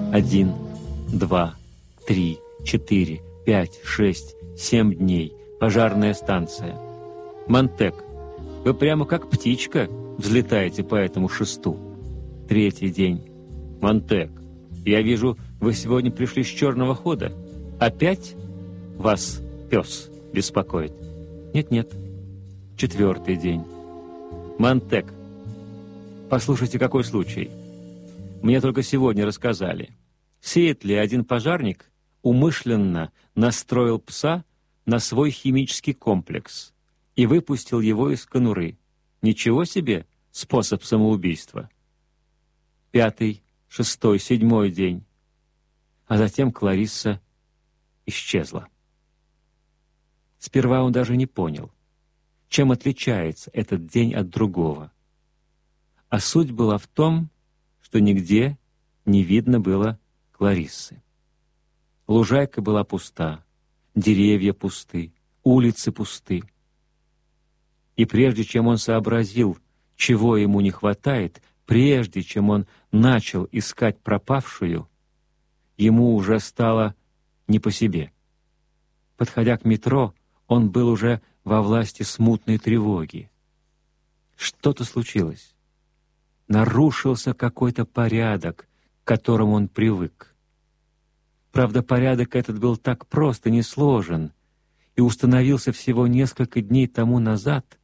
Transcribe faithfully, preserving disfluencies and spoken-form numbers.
Один, два, три, четыре, пять, шесть, семь дней. Пожарная станция. Монтек, вы прямо как птичка взлетаете по этому шесту. Третий день. Монтек, я вижу, вы сегодня пришли с черного хода. Опять вас пес беспокоит? Нет-нет. Четвертый день. Монтек, послушайте, какой случай. Мне только сегодня рассказали. В Сиэтле один пожарник умышленно настроил пса на свой химический комплекс и выпустил его из конуры. Ничего себе способ самоубийства. Пятый, шестой, седьмой день. А затем Кларисса исчезла. Сперва он даже не понял, чем отличается этот день от другого. А суть была в том, что нигде не видно было Клариссы. Лужайка была пуста, деревья пусты, улицы пусты. И прежде чем он сообразил, чего ему не хватает, прежде чем он начал искать пропавшую, ему уже стало не по себе. Подходя к метро, он был уже во власти смутной тревоги. Что-то случилось. Нарушился какой-то порядок, к которому он привык. Правда, порядок этот был так прост и несложен, и установился всего несколько дней тому назад,